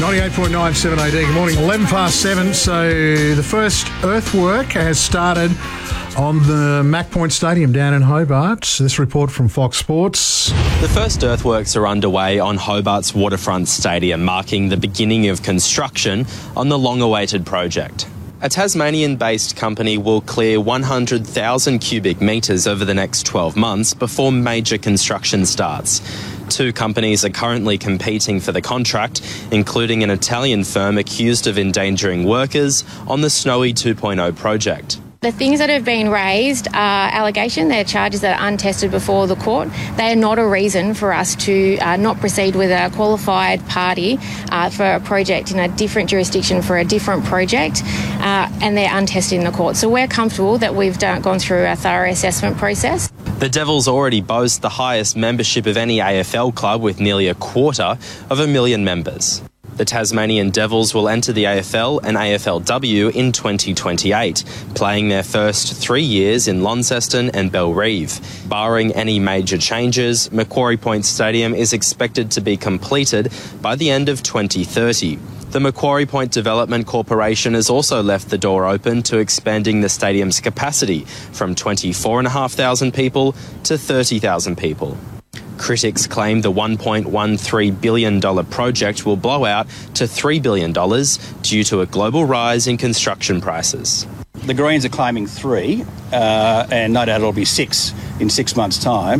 98.9 7AD. Good morning. 11 past 7. So the first earthwork has started on the Mac Point Stadium down in Hobart. This report from Fox Sports. The first earthworks are underway on Hobart's Waterfront Stadium, marking the beginning of construction on the long-awaited project. A Tasmanian-based company will clear 100,000 cubic metres over the next 12 months before major construction starts. Two companies are currently competing for the contract, including an Italian firm accused of endangering workers on the Snowy 2.0 project. The things that have been raised are allegations, they're charges that are untested before the court. They are not a reason for us to not proceed with a qualified party for a project in a different jurisdiction for a different project, and they're untested in the court. So we're comfortable that we've gone through a thorough assessment process. The Devils already boast the highest membership of any AFL club, with nearly 250,000 members. The Tasmanian Devils will enter the AFL and AFLW in 2028, playing their first 3 years in Launceston and Bellerive. Barring any major changes, Macquarie Point Stadium is expected to be completed by the end of 2030. The Macquarie Point Development Corporation has also left the door open to expanding the stadium's capacity from 24,500 people to 30,000 people. Critics claim the $1.13 billion project will blow out to $3 billion due to a global rise in construction prices. The Greens are claiming 3, and no doubt it'll be 6 in 6 months' time.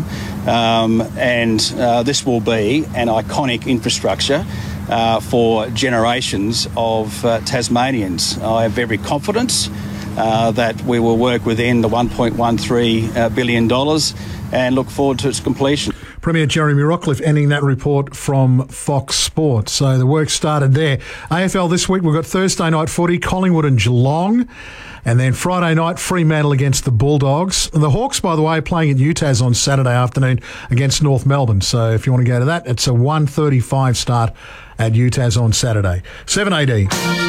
This will be an iconic infrastructure for generations of Tasmanians. I have every confidence that we will work within the $1.13 billion and look forward to its completion. Premier Jeremy Rockliff ending that report from Fox Sports. So the work started there. AFL this week, we've got Thursday night footy, Collingwood and Geelong. And then Friday night, Fremantle against the Bulldogs. And the Hawks, by the way, playing at UTAS on Saturday afternoon against North Melbourne. So if you want to go to that, it's a 1:35 start at UTAS on Saturday. 7AD.